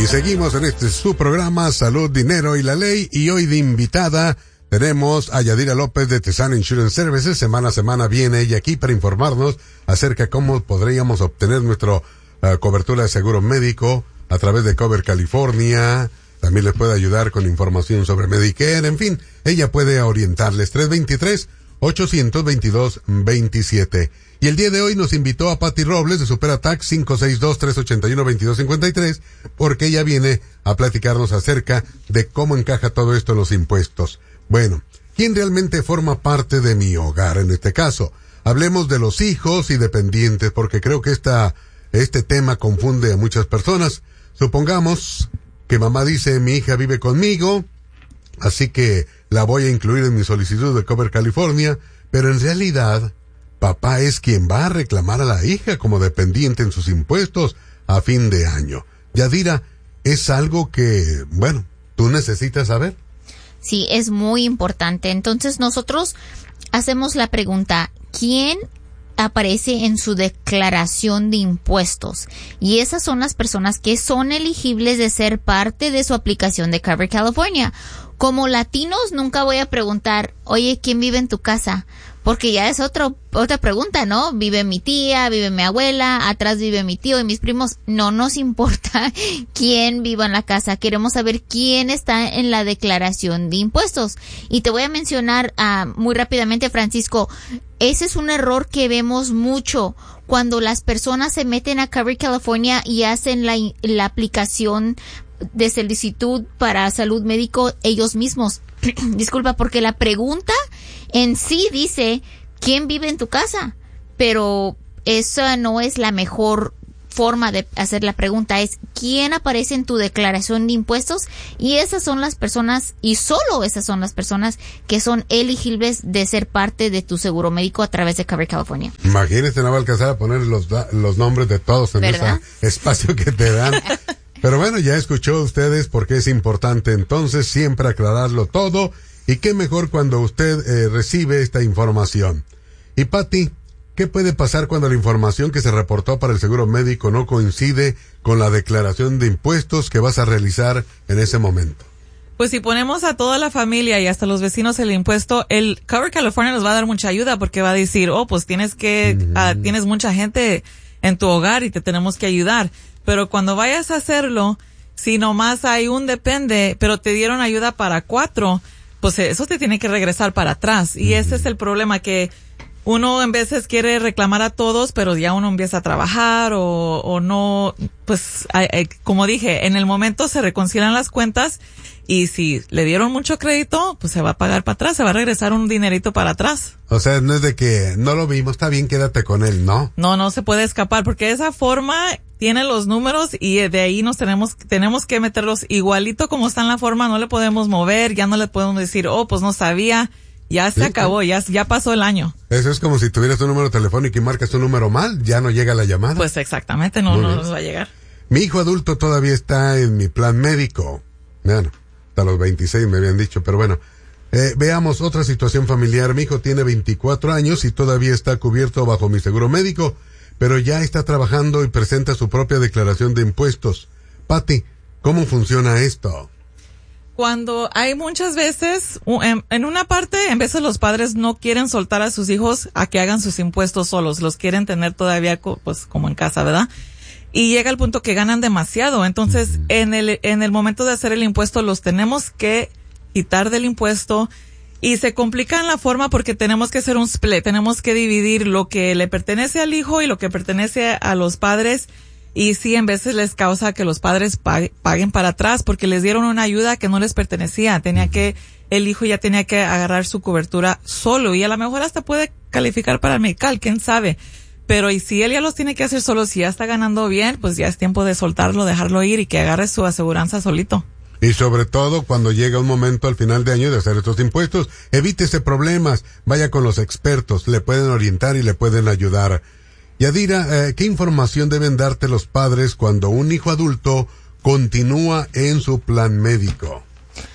Y seguimos en este su programa Salud, Dinero y la Ley, y hoy de invitada tenemos a Yadira López de Tesano Insurance Services. Semana a semana viene ella aquí para informarnos acerca de cómo podríamos obtener nuestra cobertura de seguro médico a través de Cover California. También les puede ayudar con información sobre Medicare, en fin, ella puede orientarles. 323-822-27. Y el día de hoy nos invitó a Patti Robles de SuperAtax 562-381-2253, porque ella viene a platicarnos acerca de cómo encaja todo esto en los impuestos. Bueno, ¿quién realmente forma parte de mi hogar en este caso? Hablemos de los hijos y dependientes, porque creo que este tema confunde a muchas personas. Supongamos que mamá dice, mi hija vive conmigo, así que la voy a incluir en mi solicitud de Cover California, pero en realidad papá es quien va a reclamar a la hija como dependiente en sus impuestos a fin de año. Yadira, es algo que, bueno, tú necesitas saber. Sí, es muy importante. Entonces nosotros hacemos la pregunta, ¿quién aparece en su declaración de impuestos? Y esas son las personas que son elegibles de ser parte de su aplicación de Cover California. Como latinos nunca voy a preguntar, oye, ¿quién vive en tu casa? Porque ya es otra pregunta, ¿no? Vive mi tía, vive mi abuela, atrás vive mi tío y mis primos. No nos importa quién viva en la casa. Queremos saber quién está en la declaración de impuestos. Y te voy a mencionar muy rápidamente, Francisco, ese es un error que vemos mucho cuando las personas se meten a Cover California y hacen la aplicación de solicitud para salud médico ellos mismos. Disculpa, porque la pregunta en sí dice ¿quién vive en tu casa? Pero esa no es la mejor forma de hacer la pregunta, es ¿quién aparece en tu declaración de impuestos? Y esas son las personas, y solo esas son las personas que son elegibles de ser parte de tu seguro médico a través de Cover California. Imagínate, no va a alcanzar a poner los nombres de todos en ese espacio que te dan. Pero bueno, ya escuchó ustedes por qué es importante entonces siempre aclararlo todo, y qué mejor cuando usted recibe esta información. Y Patti, ¿qué puede pasar cuando la información que se reportó para el seguro médico no coincide con la declaración de impuestos que vas a realizar en ese momento? Pues si ponemos a toda la familia y hasta los vecinos el impuesto, el Cover California nos va a dar mucha ayuda porque va a decir, pues tienes mucha gente en tu hogar y te tenemos que ayudar. Pero cuando vayas a hacerlo, si nomás hay un depende, pero te dieron ayuda para 4, pues eso te tiene que regresar para atrás. Y ese es el problema, que uno en veces quiere reclamar a todos, pero ya uno empieza a trabajar o no, pues como dije, en el momento se reconcilian las cuentas y si le dieron mucho crédito, pues se va a pagar para atrás, se va a regresar un dinerito para atrás. O sea, no es de que no lo vimos, está bien, quédate con él, ¿no? No se puede escapar, porque de esa forma tiene los números y de ahí tenemos que meterlos igualito como está en la forma, no le podemos mover, ya no le podemos decir, pues no sabía, ya se acabó, ya pasó el año. Eso es como si tuvieras un número telefónico y marcas un número mal, ya no llega la llamada. Pues exactamente, no nos va a llegar. Mi hijo adulto todavía está en mi plan médico. Bueno, hasta los 26 me habían dicho, pero bueno. Veamos otra situación familiar. Mi hijo tiene 24 años y todavía está cubierto bajo mi seguro médico, pero ya está trabajando y presenta su propia declaración de impuestos. Patti, ¿cómo funciona esto? Cuando hay muchas veces, en una parte, en veces los padres no quieren soltar a sus hijos a que hagan sus impuestos solos, los quieren tener todavía pues como en casa, ¿verdad? Y llega el punto que ganan demasiado, entonces en el momento de hacer el impuesto los tenemos que quitar del impuesto. Y se complica en la forma porque tenemos que hacer un split, tenemos que dividir lo que le pertenece al hijo y lo que pertenece a los padres. Y sí, en veces les causa que los padres paguen para atrás porque les dieron una ayuda que no les pertenecía. El hijo ya tenía que agarrar su cobertura solo y a lo mejor hasta puede calificar para el medical, quién sabe. Pero y si él ya los tiene que hacer solo, si ya está ganando bien, pues ya es tiempo de soltarlo, dejarlo ir y que agarre su aseguranza solito. Y sobre todo cuando llega un momento al final de año de hacer estos impuestos, evítese problemas, vaya con los expertos, le pueden orientar y le pueden ayudar. Yadira, ¿qué información deben darte los padres cuando un hijo adulto continúa en su plan médico?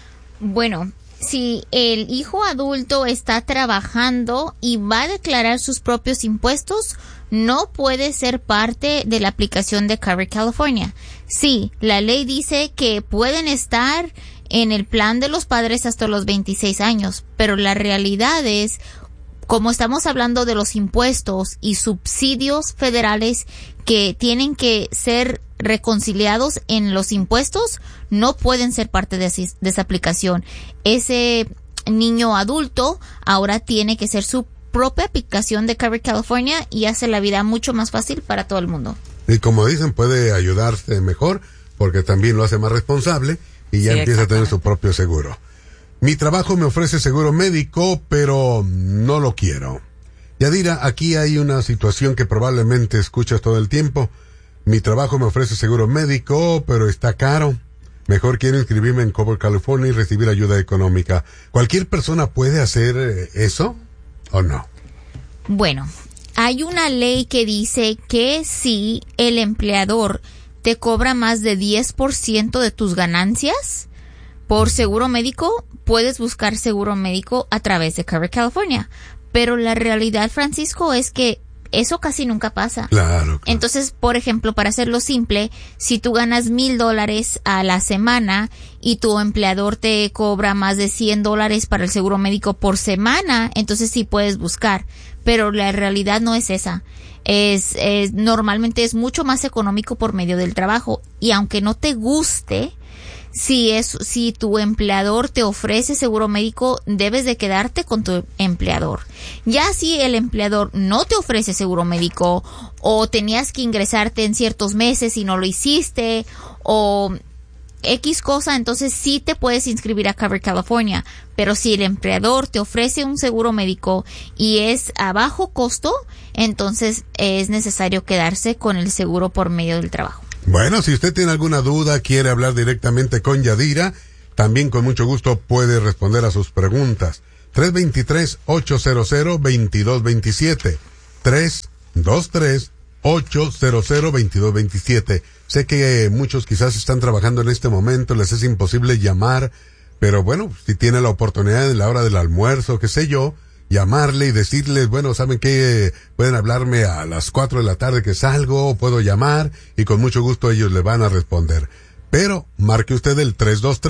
Bueno, si el hijo adulto está trabajando y va a declarar sus propios impuestos, no puede ser parte de la aplicación de Covered California. Sí, la ley dice que pueden estar en el plan de los padres hasta los 26 años, pero la realidad es, como estamos hablando de los impuestos y subsidios federales que tienen que ser reconciliados en los impuestos, no pueden ser parte de esa aplicación. Ese niño adulto ahora tiene que ser su propia aplicación de Covered California y hace la vida mucho más fácil para todo el mundo. Y como dicen, puede ayudarse mejor porque también lo hace más responsable y ya empieza a tener su propio seguro. Mi trabajo me ofrece seguro médico, pero no lo quiero. Yadira, aquí hay una situación que probablemente escuchas todo el tiempo. Mi trabajo me ofrece seguro médico, pero está caro. Mejor quiero inscribirme en Covered California y recibir ayuda económica. ¿Cualquier persona puede hacer eso o no? Bueno, hay una ley que dice que si el empleador te cobra más de 10% de tus ganancias por seguro médico, puedes buscar seguro médico a través de Covered California. Pero la realidad, Francisco, es que eso casi nunca pasa. Claro. Entonces, por ejemplo, para hacerlo simple, si tú ganas $1,000 a la semana y tu empleador te cobra más de $100 para el seguro médico por semana, entonces sí puedes buscar. Pero la realidad no es esa. Normalmente es mucho más económico por medio del trabajo. Y aunque no te guste, si tu empleador te ofrece seguro médico, debes de quedarte con tu empleador. Ya si el empleador no te ofrece seguro médico o tenías que ingresarte en ciertos meses y no lo hiciste o X cosa, entonces sí te puedes inscribir a Covered California. Pero si el empleador te ofrece un seguro médico y es a bajo costo, entonces es necesario quedarse con el seguro por medio del trabajo. Bueno, si usted tiene alguna duda, quiere hablar directamente con Yadira, también con mucho gusto puede responder a sus preguntas. 323-800-2227. 323-800-2227. Sé que muchos quizás están trabajando en este momento, les es imposible llamar, pero bueno, si tiene la oportunidad en la hora del almuerzo, qué sé yo, llamarle y decirles, bueno, ¿saben qué? Pueden hablarme a las 4 de la tarde que salgo, puedo llamar, y con mucho gusto ellos le van a responder. Pero marque usted el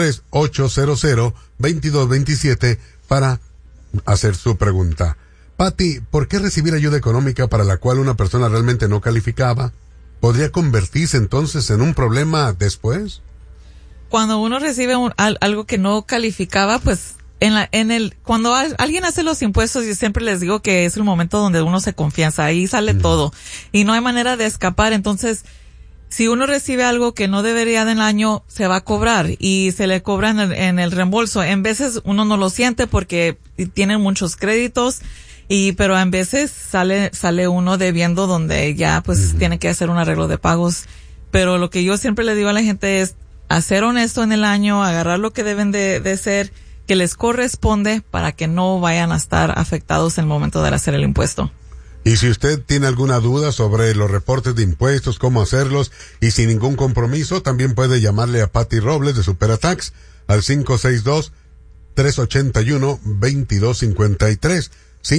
323-800-2227 para hacer su pregunta. Pati, ¿por qué recibir ayuda económica para la cual una persona realmente no calificaba? ¿Podría convertirse entonces en un problema después? Cuando uno recibe algo que no calificaba, pues cuando alguien hace los impuestos, yo siempre les digo que es el momento donde uno se confianza, ahí sale todo y no hay manera de escapar. Entonces, si uno recibe algo que no debería del año, se va a cobrar y se le cobra en el reembolso. En veces uno no lo siente porque tienen muchos créditos pero en veces sale uno debiendo donde ya pues tiene que hacer un arreglo de pagos. Pero lo que yo siempre le digo a la gente es hacer honesto en el año, agarrar lo que deben de ser, que les corresponde para que no vayan a estar afectados en el momento de hacer el impuesto. Y si usted tiene alguna duda sobre los reportes de impuestos, cómo hacerlos y sin ningún compromiso, también puede llamarle a Patti Robles de Superatax al 562-381-2253,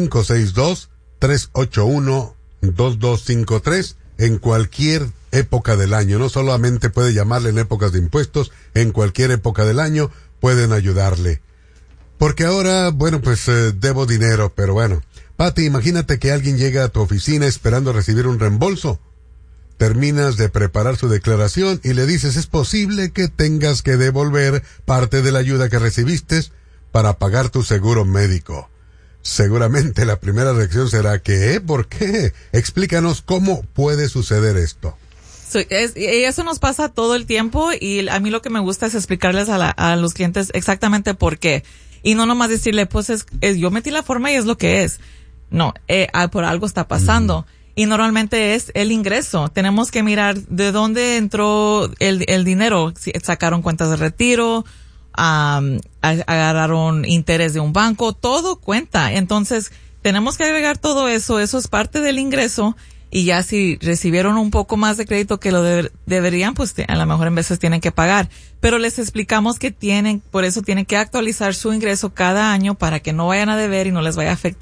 562-381-2253 en cualquier época del año. No solamente puede llamarle en épocas de impuestos, en cualquier época del año pueden ayudarle. Porque ahora, bueno, pues debo dinero, pero bueno. Pati, imagínate que alguien llega a tu oficina esperando recibir un reembolso. Terminas de preparar su declaración y le dices, es posible que tengas que devolver parte de la ayuda que recibiste para pagar tu seguro médico. Seguramente la primera reacción será, ¿qué? ¿Por qué? Explícanos cómo puede suceder esto. Eso nos pasa todo el tiempo y a mí lo que me gusta es explicarles a los clientes exactamente por qué. Y no nomás decirle, pues yo metí la forma y es lo que es. No, por algo está pasando. Y normalmente es el ingreso. Tenemos que mirar de dónde entró el dinero. Si sacaron cuentas de retiro, agarraron interés de un banco, todo cuenta. Entonces, tenemos que agregar todo eso. Eso es parte del ingreso. Y ya si recibieron un poco más de crédito que lo deberían, pues a lo mejor en veces tienen que pagar. Pero les explicamos que por eso tienen que actualizar su ingreso cada año para que no vayan a deber y no les vaya a afectar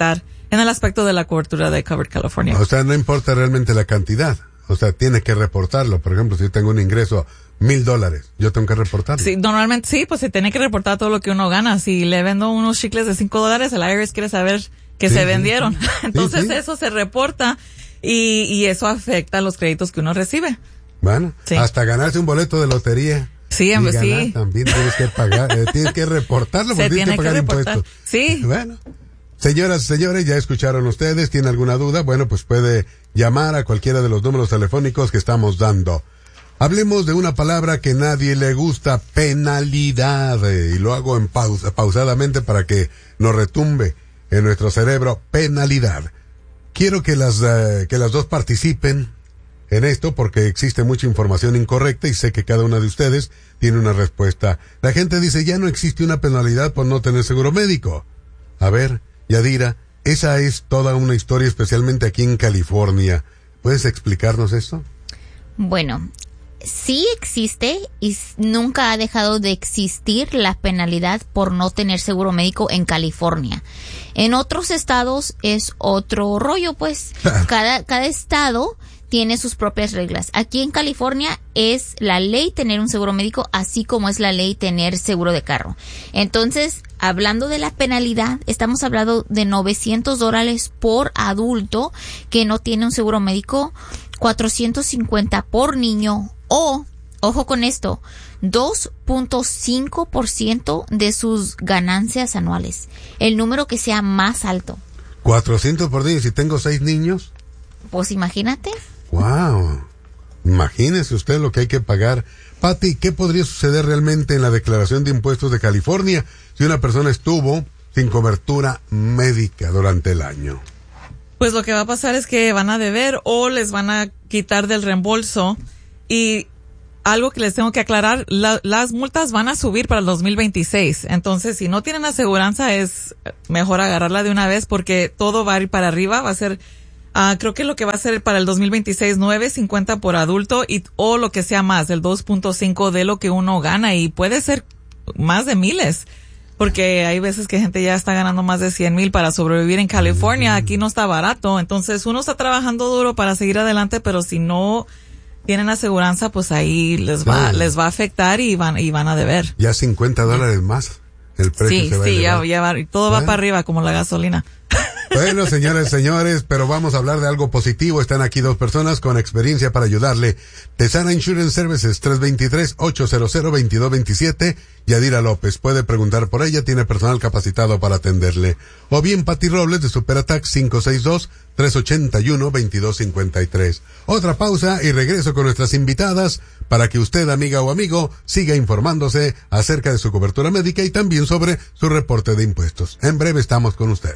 en el aspecto de la cobertura de Covered California. O sea, no importa realmente la cantidad. O sea, tiene que reportarlo. Por ejemplo, si tengo un ingreso $1,000, yo tengo que reportarlo. Sí, normalmente sí, pues se tiene que reportar todo lo que uno gana. Si le vendo unos chicles de $5, el IRS quiere saber que se vendieron. Entonces eso se reporta y eso afecta los créditos que uno recibe. Bueno, hasta ganarse un boleto de lotería. Sí, sí. También tienes que pagar, tienes que reportarlo porque tienes que pagar impuestos. Sí. Bueno. Señoras y señores, ya escucharon ustedes. ¿Tiene alguna duda? Bueno, pues puede llamar a cualquiera de los números telefónicos que estamos dando. Hablemos de una palabra que nadie le gusta, penalidad. Y lo hago en pausadamente para que nos retumbe en nuestro cerebro. Penalidad. Quiero que las dos participen en esto porque existe mucha información incorrecta y sé que cada una de ustedes tiene una respuesta. La gente dice, ya no existe una penalidad por no tener seguro médico. A ver, Yadira, esa es toda una historia, especialmente aquí en California. ¿Puedes explicarnos esto? Bueno, sí existe y nunca ha dejado de existir la penalidad por no tener seguro médico en California. En otros estados es otro rollo, pues. Cada estado tiene sus propias reglas. Aquí en California es la ley tener un seguro médico, así como es la ley tener seguro de carro. Entonces, hablando de la penalidad, estamos hablando de $900 por adulto que no tiene un seguro médico, $450 por niño o, ojo con esto, 2.5% de sus ganancias anuales. El número que sea más alto. 400 por niño. Si tengo 6 niños. Pues imagínate. Wow. Imagínese usted lo que hay que pagar. Pati, ¿qué podría suceder realmente en la declaración de impuestos de California si una persona estuvo sin cobertura médica durante el año? Pues lo que va a pasar es que van a deber o les van a quitar del reembolso. Y algo que les tengo que aclarar, las multas van a subir para el 2026. Entonces, si no tienen aseguranza, es mejor agarrarla de una vez porque todo va a ir para arriba. Va a ser, creo que lo que va a ser para el 2026, $9.50 por adulto o lo que sea más, el 2.5 de lo que uno gana, y puede ser más de miles. Porque hay veces que gente ya está ganando más de 100,000 para sobrevivir en California. Aquí no está barato. Entonces, uno está trabajando duro para seguir adelante, pero si no tienen aseguranza, pues ahí les va a afectar y van a deber. Ya $50 más el precio se va a elevar. ya va, todo va para arriba como la gasolina. Bueno, señores, pero vamos a hablar de algo positivo. Están aquí dos personas con experiencia para ayudarle. Tesana Insurance Services, 323-800-2227. Yadira López, puede preguntar por ella, tiene personal capacitado para atenderle. O bien Pati Robles de Superatac, 562-381-2253. Otra pausa y regreso con nuestras invitadas para que usted, amiga o amigo, siga informándose acerca de su cobertura médica y también sobre su reporte de impuestos. En breve estamos con usted.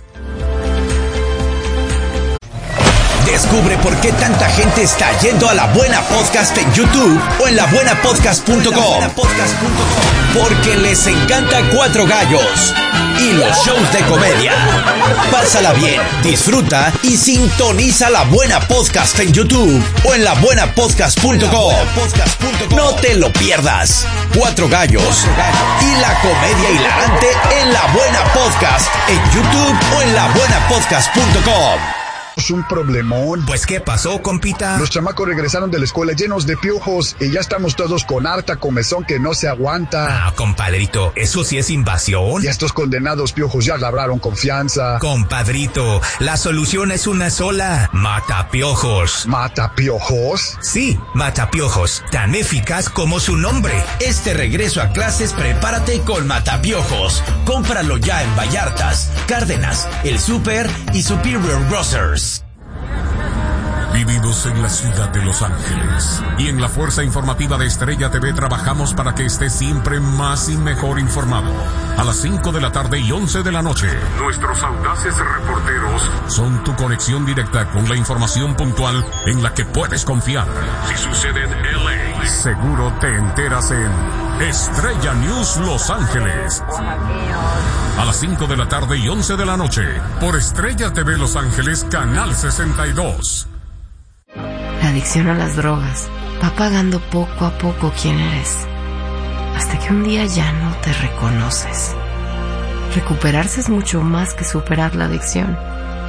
Descubre por qué tanta gente está yendo a La Buena Podcast en YouTube o en labuenapodcast.com. Porque les encanta Cuatro Gallos y los shows de comedia. Pásala bien, disfruta y sintoniza La Buena Podcast en YouTube o en labuenapodcast.com. No te lo pierdas. Cuatro Gallos y la comedia hilarante en La Buena Podcast en YouTube o en labuenapodcast.com. Es un problemón. Pues, ¿qué pasó, compita? Los chamacos regresaron de la escuela llenos de piojos y ya estamos todos con harta comezón que no se aguanta. Ah, compadrito, ¿eso sí es invasión? Y estos condenados piojos ya labraron confianza. Compadrito, la solución es una sola. Matapiojos. ¿Matapiojos? Sí, Matapiojos, tan eficaz como su nombre. Este regreso a clases, prepárate con Matapiojos. Cómpralo ya en Vallartas, Cárdenas, El Super y Superior Grocers. Vivimos en la ciudad de Los Ángeles y en la Fuerza Informativa de Estrella TV trabajamos para que estés siempre más y mejor informado. A las 5 de la tarde y 11 de la noche, nuestros audaces reporteros son tu conexión directa con la información puntual en la que puedes confiar. Si sucede en LA, seguro te enteras en Estrella News Los Ángeles. A las 5 de la tarde y 11 de la noche, por Estrella TV Los Ángeles, Canal 62. La adicción a las drogas va pagando poco a poco quién eres, hasta que un día ya no te reconoces. Recuperarse es mucho más que superar la adicción.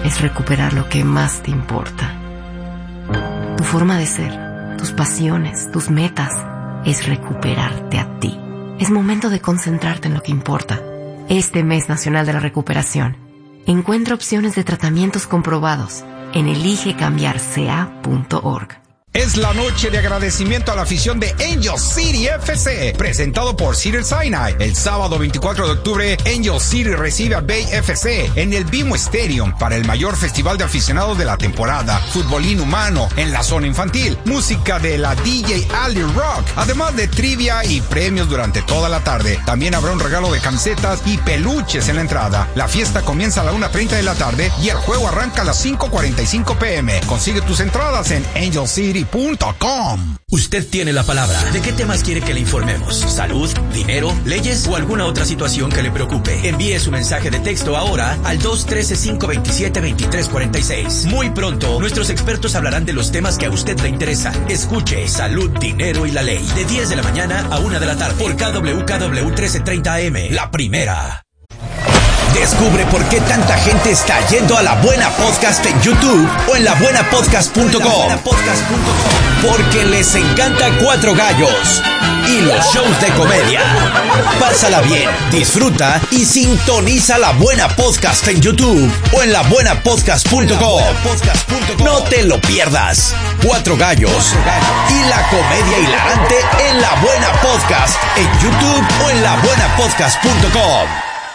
es recuperar lo que más te importa. Tu forma de ser, tus pasiones, tus metas, es recuperarte a ti. Es momento de concentrarte en lo que importa. Este mes nacional de la recuperación, encuentra opciones de tratamientos comprobados en eligecambiarca.org. Es la noche de agradecimiento a la afición de Angel City FC, presentado por Cedars-Sinai. El sábado 24 de octubre, Angel City recibe a Bay FC en el BMO Stadium para el mayor festival de aficionados de la temporada. Fútbol inhumano en la zona infantil, música de la DJ Ali Rock, además de trivia y premios durante toda la tarde. También habrá un regalo de camisetas y peluches en la entrada. La fiesta comienza a la 1:30 de la tarde y el juego arranca a las 5:45 p.m. Consigue tus entradas en angelcity.com. Usted tiene la palabra. ¿De qué temas quiere que le informemos? ¿Salud, dinero, leyes o alguna otra situación que le preocupe? Envíe su mensaje de texto ahora al 213-527-2346. Muy pronto, nuestros expertos hablarán de los temas que a usted le interesan. Escuche Salud, Dinero y la Ley, de 10 de la mañana a 1 de la tarde, por KWKW 1330 AM, la primera. Descubre por qué tanta gente está yendo a La Buena Podcast en YouTube o en labuenapodcast.com. Porque les encanta Cuatro Gallos y los shows de comedia. Pásala bien, disfruta y sintoniza La Buena Podcast en YouTube o en labuenapodcast.com. No te lo pierdas. Cuatro Gallos y la comedia hilarante en La Buena Podcast en YouTube o en labuenapodcast.com.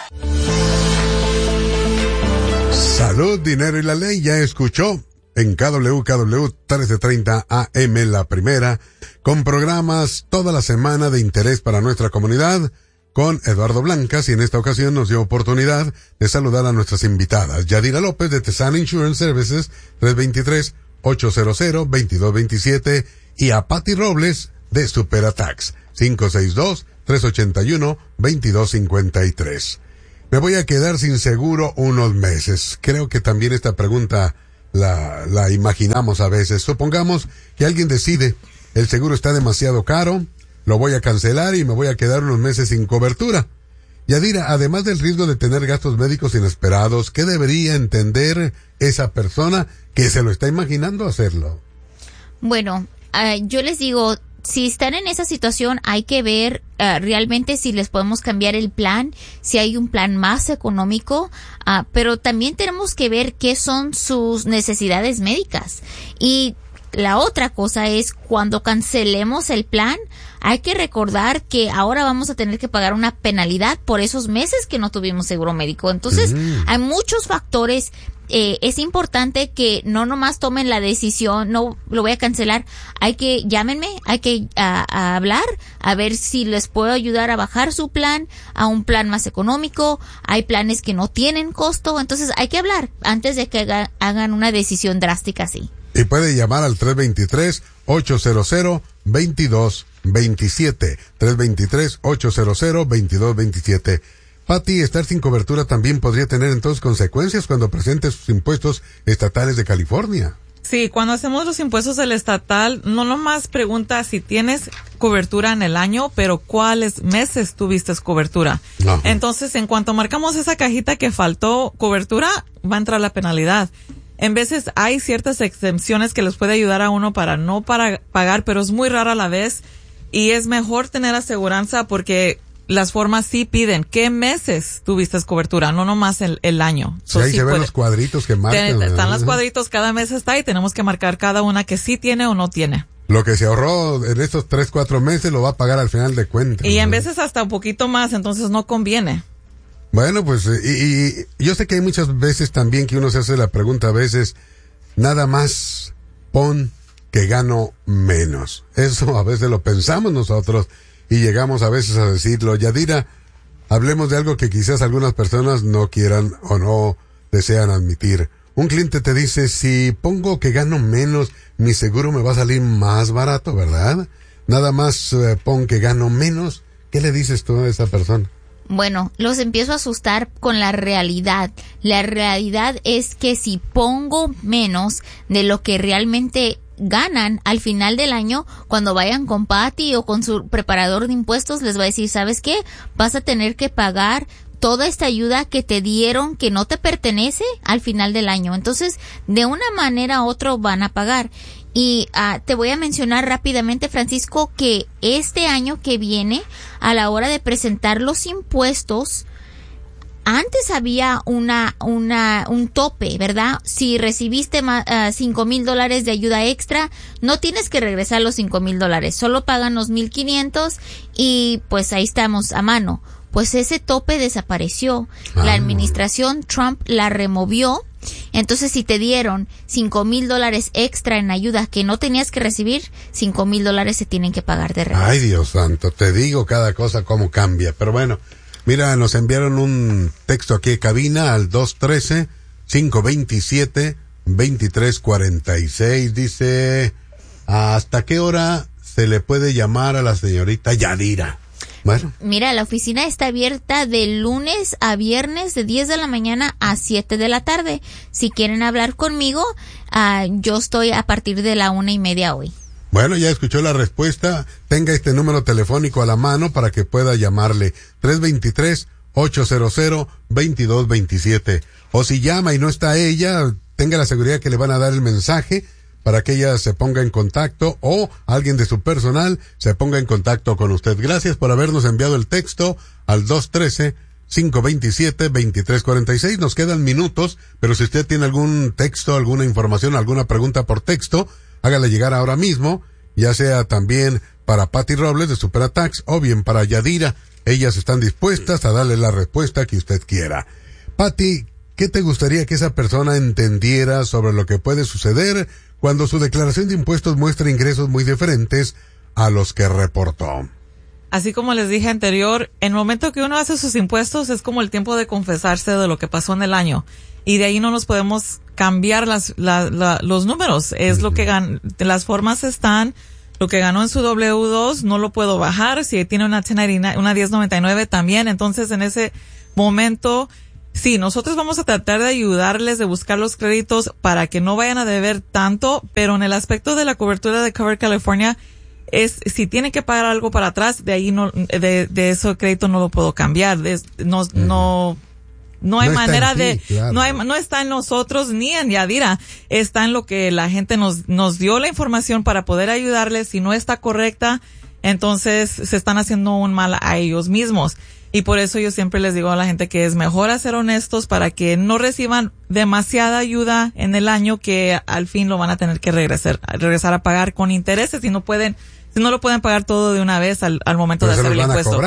Salud, Dinero y la Ley, ya escuchó en KWKW 1330 AM, la primera, con programas toda la semana de interés para nuestra comunidad, con Eduardo Blancas, y en esta ocasión nos dio oportunidad de saludar a nuestras invitadas. Yadira López de Tesana Insurance Services, 323-800-2227, y a Patti Robles de Superatax, 562-381-2253. Me voy a quedar sin seguro unos meses. Creo que también esta pregunta la imaginamos a veces. Supongamos que alguien decide, el seguro está demasiado caro, lo voy a cancelar y me voy a quedar unos meses sin cobertura. Yadira, además del riesgo de tener gastos médicos inesperados, ¿qué debería entender esa persona que se lo está imaginando hacerlo? Bueno, yo les digo, si están en esa situación, hay que ver realmente si les podemos cambiar el plan, si hay un plan más económico, pero también tenemos que ver qué son sus necesidades médicas. Y la otra cosa es, cuando cancelemos el plan, hay que recordar que ahora vamos a tener que pagar una penalidad por esos meses que no tuvimos seguro médico. Entonces, hay muchos factores. Es importante que no nomás tomen la decisión, no lo voy a cancelar. Llámenme, hay que a hablar, a ver si les puedo ayudar a bajar su plan a un plan más económico. Hay planes que no tienen costo, entonces hay que hablar antes de que hagan una decisión drástica así. Y puede llamar al 323-800-2227. 323-800-2227. Patti, estar sin cobertura también podría tener entonces consecuencias cuando presente sus impuestos estatales de California. Sí, cuando hacemos los impuestos del estatal, no nomás pregunta si tienes cobertura en el año, pero cuáles meses tuviste cobertura. Ajá. Entonces, en cuanto marcamos esa cajita que faltó cobertura, va a entrar la penalidad. En veces hay ciertas exenciones que les puede ayudar a uno para no pagar, pero es muy rara a la vez, y es mejor tener aseguranza porque las formas sí piden qué meses tuviste cobertura, no nomás el año. Sí, ahí se ven los cuadritos que marcan. Están los cuadritos, cada mes está, y tenemos que marcar cada una que sí tiene o no tiene. Lo que se ahorró en estos 3-4 meses lo va a pagar al final de cuentas. Y en veces hasta un poquito más, entonces no conviene. Bueno, pues, y yo sé que hay muchas veces también que uno se hace la pregunta a veces, nada más pon que gano menos. Eso a veces lo pensamos nosotros y llegamos a veces a decirlo. Yadira, hablemos de algo que quizás algunas personas no quieran o no desean admitir. Un cliente te dice, si pongo que gano menos, mi seguro me va a salir más barato, ¿verdad? Nada más pon que gano menos. ¿Qué le dices tú a esa persona? Bueno, los empiezo a asustar con la realidad. La realidad es que si pongo menos de lo que realmente ganan al final del año, cuando vayan con Patti o con su preparador de impuestos, les va a decir, ¿sabes qué? Vas a tener que pagar toda esta ayuda que te dieron que no te pertenece al final del año. Entonces, de una manera u otra van a pagar. Y te voy a mencionar rápidamente, Francisco, que este año que viene, a la hora de presentar los impuestos, antes había un tope, ¿verdad? Si recibiste $5,000 de ayuda extra, no tienes que regresar los $5,000, solo pagan los 1,500 y pues ahí estamos a mano. Pues ese tope desapareció. La administración Trump la removió. Entonces, si te dieron $5,000 extra en ayuda que no tenías que recibir, $5,000 se tienen que pagar de regreso. Ay, Dios santo, te digo cada cosa cómo cambia. Pero bueno, mira, nos enviaron un texto aquí de cabina al 213-527-2346. Dice, ¿hasta qué hora se le puede llamar a la señorita Yadira? Bueno. Mira, la oficina está abierta de lunes a viernes de 10 de la mañana a 7 de la tarde. Si quieren hablar conmigo, yo estoy a partir de la 1:30 hoy. Bueno, ya escuchó la respuesta. Tenga este número telefónico a la mano para que pueda llamarle. 323-800-2227. O si llama y no está ella, tenga la seguridad que le van a dar el mensaje para que ella se ponga en contacto o alguien de su personal se ponga en contacto con usted. Gracias por habernos enviado el texto al 213-527-2346. Nos quedan minutos, pero si usted tiene algún texto, alguna información, alguna pregunta por texto, hágala llegar ahora mismo, ya sea también para Patty Robles de SuperAtax o bien para Yadira. Ellas están dispuestas a darle la respuesta que usted quiera. Patty, ¿qué te gustaría que esa persona entendiera sobre lo que puede suceder cuando su declaración de impuestos muestra ingresos muy diferentes a los que reportó? Así como les dije anterior, en el momento que uno hace sus impuestos es como el tiempo de confesarse de lo que pasó en el año. Y de ahí no nos podemos cambiar los números. Es lo que las formas están, lo que ganó en su W2 no lo puedo bajar. Si tiene una 1099 también. Entonces en ese momento, sí, nosotros vamos a tratar de ayudarles, de buscar los créditos para que no vayan a deber tanto, pero en el aspecto de la cobertura de Cover California, si tiene que pagar algo para atrás, de ahí no, de ese crédito no lo puedo cambiar. No hay manera claro. No está en nosotros ni en Yadira, está en lo que la gente nos dio la información para poder ayudarles. Si no está correcta, entonces se están haciendo un mal a ellos mismos. Y por eso yo siempre les digo a la gente que es mejor ser honestos para que no reciban demasiada ayuda en el año que al fin lo van a tener que regresar a pagar con intereses si no lo pueden pagar todo de una vez al momento de hacer el impuesto.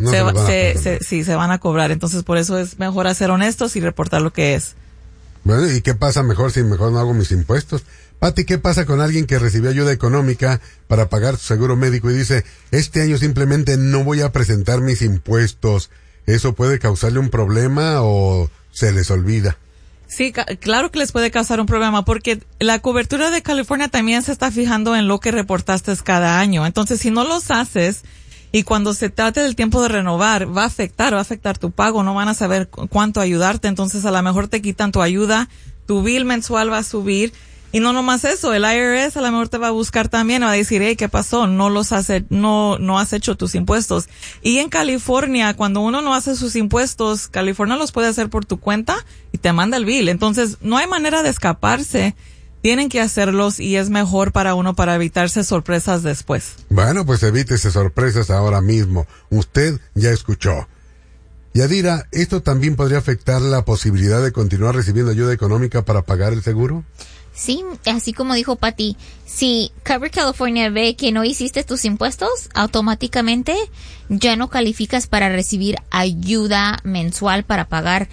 Sí, se van a cobrar. Entonces por eso es mejor ser honestos y reportar lo que es. Bueno, ¿y qué pasa si mejor no hago mis impuestos? Pati, ¿qué pasa con alguien que recibió ayuda económica para pagar su seguro médico y dice, este año simplemente no voy a presentar mis impuestos? ¿Eso puede causarle un problema o se les olvida? Sí, claro que les puede causar un problema porque la cobertura de California también se está fijando en lo que reportaste cada año. Entonces, si no los haces y cuando se trate del tiempo de renovar, va a afectar tu pago, no van a saber cuánto ayudarte. Entonces, a lo mejor te quitan tu ayuda, tu bill mensual va a subir. Y no nomás eso, el IRS a lo mejor te va a buscar también, va a decir, hey, ¿qué pasó? No has hecho tus impuestos. Y en California, cuando uno no hace sus impuestos, California los puede hacer por tu cuenta y te manda el bill. Entonces, no hay manera de escaparse. Tienen que hacerlos y es mejor para uno para evitarse sorpresas después. Bueno, pues evítese sorpresas ahora mismo. Usted ya escuchó. Yadira, ¿esto también podría afectar la posibilidad de continuar recibiendo ayuda económica para pagar el seguro? Sí, así como dijo Patty, si Cover California ve que no hiciste tus impuestos, automáticamente ya no calificas para recibir ayuda mensual para pagar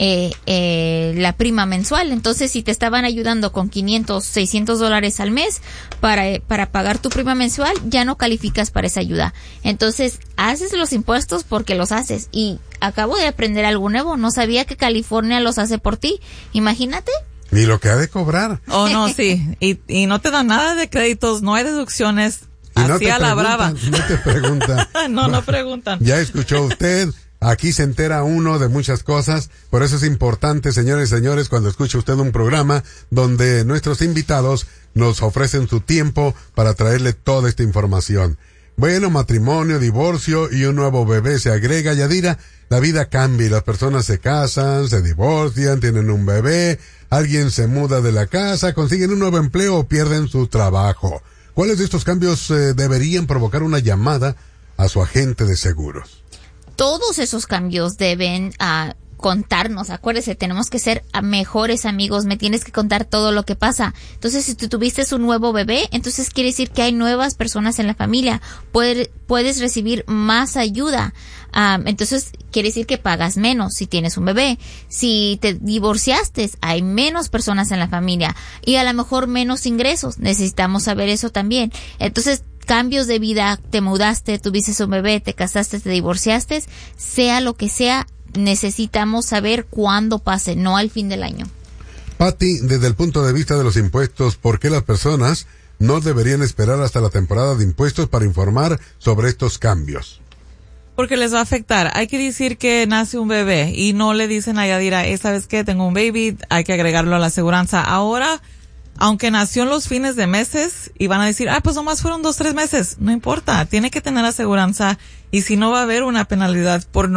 la prima mensual. Entonces, si te estaban ayudando con $500, $600 al mes para pagar tu prima mensual, ya no calificas para esa ayuda. Entonces, haces los impuestos porque los haces. Y acabo de aprender algo nuevo. No sabía que California los hace por ti. Imagínate. Ni lo que ha de cobrar. Oh, no, sí. Y no te dan nada de créditos, no hay deducciones. Y así no te a la brava. No te preguntan. No preguntan. Ya escuchó usted. Aquí se entera uno de muchas cosas. Por eso es importante, señores y señores, cuando escuche usted un programa donde nuestros invitados nos ofrecen su tiempo para traerle toda esta información. Bueno, matrimonio, divorcio y un nuevo bebé se agrega. Yadira, la vida cambia y las personas se casan, se divorcian, tienen un bebé, alguien se muda de la casa, consiguen un nuevo empleo o pierden su trabajo. ¿Cuáles de estos cambios deberían provocar una llamada a su agente de seguros? Todos esos cambios deben contarnos. Acuérdese, tenemos que ser mejores amigos. Me tienes que contar todo lo que pasa. Entonces, si tú tuviste un nuevo bebé, entonces quiere decir que hay nuevas personas en la familia. Puedes recibir más ayuda. Entonces, quiere decir que pagas menos si tienes un bebé. Si te divorciaste, hay menos personas en la familia y a lo mejor menos ingresos. Necesitamos saber eso también. Entonces, cambios de vida, te mudaste, tuviste un bebé, te casaste, te divorciaste, sea lo que sea, necesitamos saber cuándo pase, no al fin del año. Patti, desde el punto de vista de los impuestos, ¿por qué las personas no deberían esperar hasta la temporada de impuestos para informar sobre estos cambios? Porque les va a afectar. Hay que decir que nace un bebé y no le dicen a Yadira, ¿sabes qué? Tengo un baby, hay que agregarlo a la aseguranza. Ahora, aunque nació en los fines de meses y van a decir, pues nomás fueron 2-3 meses. No importa, tiene que tener aseguranza y si no va a haber una penalidad por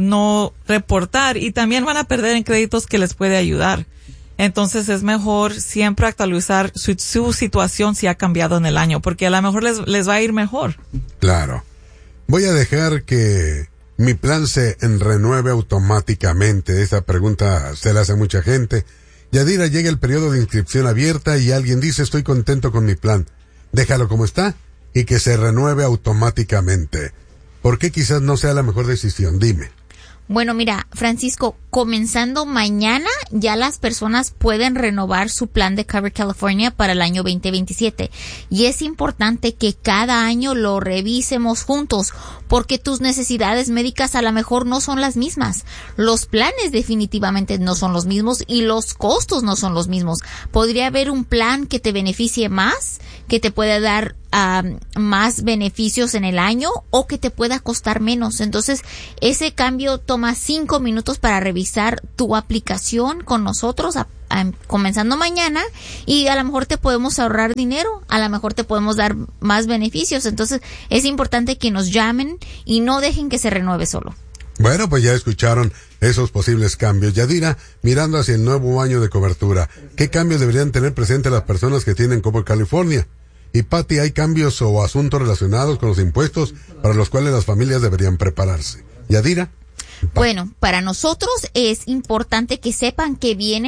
no reportar y también van a perder en créditos que les puede ayudar. Entonces es mejor siempre actualizar su situación si ha cambiado en el año, porque a lo mejor les va a ir mejor. Claro. Voy a dejar que mi plan se renueve automáticamente. Esa pregunta se la hace mucha gente. Yadira, llega el periodo de inscripción abierta y alguien dice, estoy contento con mi plan. Déjalo como está y que se renueve automáticamente. ¿Por qué quizás no sea la mejor decisión? Dime. Bueno, mira, Francisco, comenzando mañana ya las personas pueden renovar su plan de Cover California para el año 2027. Y es importante que cada año lo revisemos juntos, porque tus necesidades médicas a lo mejor no son las mismas. Los planes definitivamente no son los mismos y los costos no son los mismos. Podría haber un plan que te beneficie más, que te pueda dar más beneficios en el año o que te pueda costar menos. Entonces, ese cambio toma 5 minutos para revisar tu aplicación con nosotros comenzando mañana y a lo mejor te podemos ahorrar dinero, a lo mejor te podemos dar más beneficios. Entonces, es importante que nos llamen y no dejen que se renueve solo. Bueno, pues ya escucharon esos posibles cambios. Yadira, mirando hacia el nuevo año de cobertura, ¿qué cambios deberían tener presente las personas que tienen Cover California? Y Patti, ¿hay cambios o asuntos relacionados con los impuestos para los cuales las familias deberían prepararse? Yadira. Bueno, para nosotros es importante que sepan que vienen